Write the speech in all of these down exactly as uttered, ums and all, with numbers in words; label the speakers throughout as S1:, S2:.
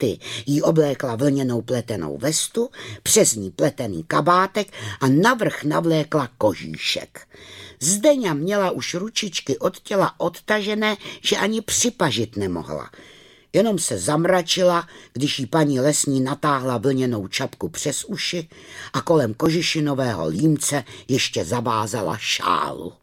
S1: boty, jí oblékla vlněnou pletenou vestu, přes ní pletený kabátek a navrch navlékla kožíšek. Zdeňa měla už ručičky od těla odtažené, že ani připažit nemohla. Jenom se zamračila, když jí paní lesní natáhla vlněnou čapku přes uši a kolem kožišinového límce ještě zavázala šálu.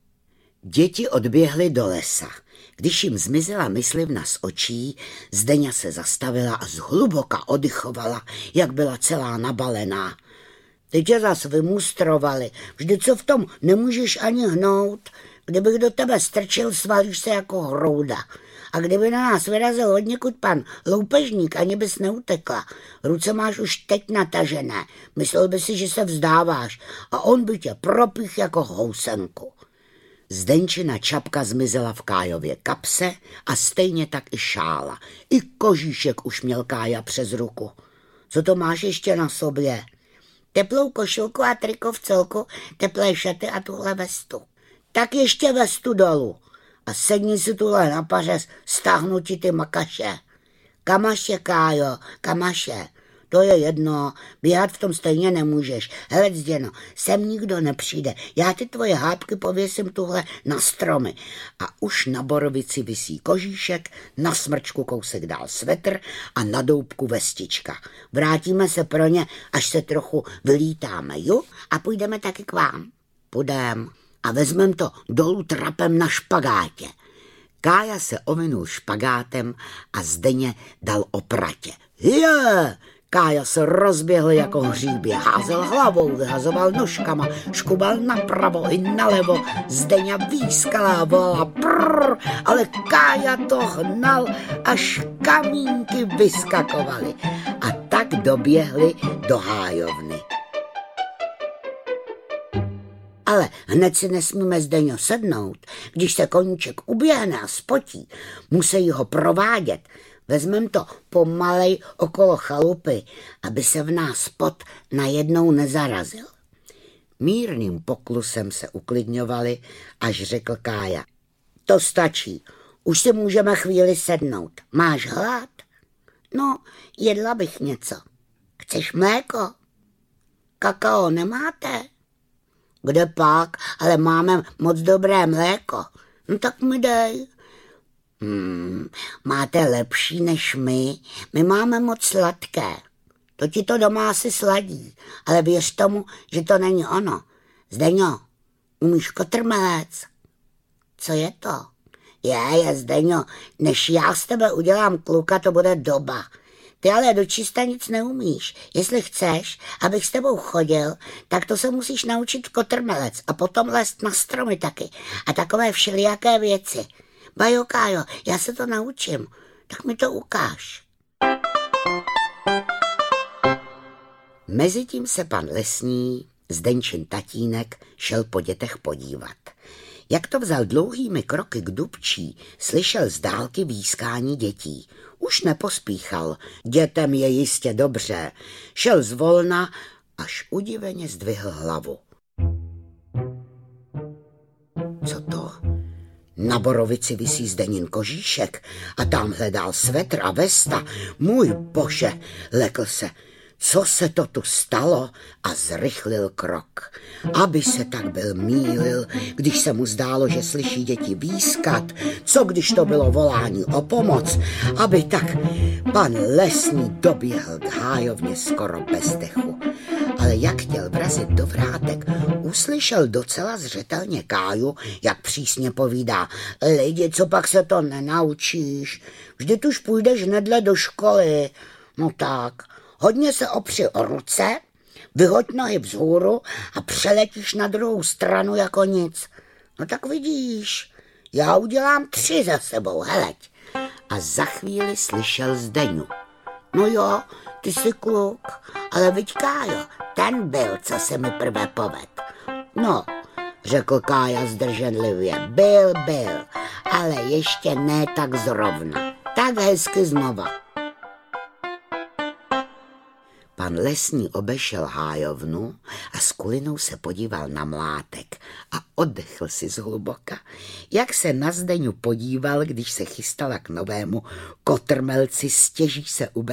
S1: Děti odběhly do lesa. Když jim zmizela myslivna z očí, Zdeňa se zastavila a zhluboka oddychovala, jak byla celá nabalená. Ty tě zas vymustrovali, vždyť co v tom nemůžeš ani hnout. Kdybych do tebe strčil, svalíš se jako hrouda. A kdyby na nás vyrazil odněkud pan loupežník, ani bys neutekla. Ruce máš už teď natažené. Myslel by si, že se vzdáváš a on by tě propích jako housenku. Zdenčina čapka zmizela v Kájově kapse a stejně tak i šála. I kožíšek už měl Kája přes ruku. Co to máš ještě na sobě? Teplou košilku a triko v celku, teplé šaty a tuhle vestu. Tak ještě vestu dolů a sedni si tuhle na pařez, stáhnu ti ty makaše. Kamaše, Kájo, kamaše. To je jedno, běhat v tom stejně nemůžeš. Hele, Zděno, sem nikdo nepřijde. Já ty tvoje hápky pověsím tuhle na stromy. A už na borovici visí kožíšek, na smrčku kousek dál svetr a na doubku vestička. Vrátíme se pro ně, až se trochu vylítáme, jo? A půjdeme taky k vám. Půjdem. A vezmem to dolů trapem na špagátě. Kája se ovinul špagátem a Zdeně dal opratě. Je! Kája se rozběhl jako hříbě, házel hlavou, vyhazoval nožkama, škubal napravo i nalevo, Zdeňa výskalá volala prrr, ale Kája to hnal, až kamínky vyskakovaly. A tak doběhli do hájovny. Ale hned si nesmíme, Zdeňo, sednout. Když se koníček uběhne a spotí, musí ho provádět. Vezmem to pomalej okolo chalupy, aby se v nás pot najednou nezarazil. Mírným poklusem se uklidňovali, až řekl Kája. To stačí, už si můžeme chvíli sednout. Máš hlad? No, jedla bych něco. Chceš mléko? Kakao nemáte? Kde pak, ale máme moc dobré mléko. No tak mi dej. Hmm, máte lepší než my, my máme moc sladké. To ti to doma asi sladí, ale věř tomu, že to není ono. Zdeňo, umíš kotrmelec? Co je to? Je, je, Zdeňo, než já z tebe udělám kluka, to bude doba. Ty ale do čista nic neumíš. Jestli chceš, abych s tebou chodil, tak to se musíš naučit kotrmelec a potom lézt na stromy taky a takové všelijaké věci. Bajo, Kájo, já se to naučím, tak mi to ukáž. Mezitím se pan lesní, Zdenčin tatínek, šel po dětech podívat. Jak to vzal dlouhými kroky k Dubčí, slyšel z dálky výskání dětí. Už nepospíchal, dětem je jistě dobře. Šel zvolna, až udiveně zdvihl hlavu. Co to? Na borovici visí Zdenin kožíšek a tam hledal svetr a vesta. Můj bože, lekl se. Co se to tu stalo? A zrychlil krok. Aby se tak byl mýlil, když se mu zdálo, že slyší děti výskat. Co když to bylo volání o pomoc? Aby tak pan lesní doběhl k hájovně skoro bez dechu. Ale jak chtěl vrazit do vrátek, uslyšel docela zřetelně Káju, jak přísně povídá. Lidi, co pak se to nenaučíš? Vždyť už půjdeš nedle do školy. No tak, hodně se opři o ruce, vyhoď nohy vzhůru a přeletíš na druhou stranu jako nic. No tak vidíš, já udělám tři za sebou, heleď. A za chvíli slyšel Zdeňu. No jo, ty jsi kluk, ale viď Kájo, ten byl, co se mi prvé poved. No, řekl Kája zdrženlivě, byl, byl, ale ještě ne tak zrovna. Tak hezky znova. Pan lesní obešel hájovnu a s kulinou se podíval na mlátek a oddechl si zhluboka, jak se na Zdeňu podíval, když se chystala k novému kotrmelci, stěží se ubrat.